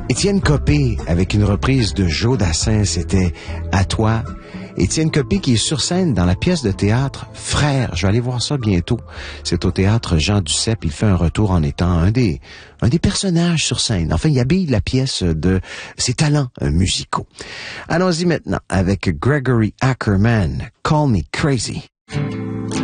Étienne Copé, avec une reprise de Joe Dassin, c'était « À toi ». Étienne Copé qui est sur scène dans la pièce de théâtre « Frères ». Je vais aller voir ça bientôt. C'est au théâtre Jean Duceppe. Il fait un retour en étant un des personnages sur scène. Enfin, il habille la pièce de ses talents musicaux. Allons-y maintenant avec Gregory Ackerman, « Call Me Crazy ».